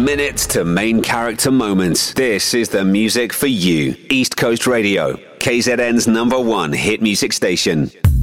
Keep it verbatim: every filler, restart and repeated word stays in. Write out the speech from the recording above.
minutes to main character moments. This is the music for you. East Coast Radio, K Z N's number one hit music station.